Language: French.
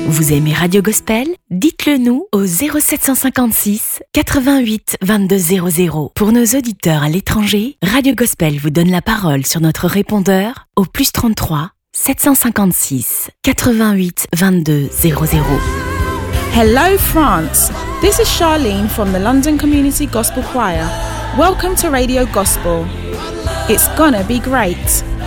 Vous aimez Radio Gospel? Dites-le nous au 0756 88 22 00. Pour nos auditeurs à l'étranger, Radio Gospel vous donne la parole sur notre répondeur au +33 756 88 22 00. Hello France, this is Charlene from the London Community Gospel Choir. Welcome to Radio Gospel. It's gonna be great.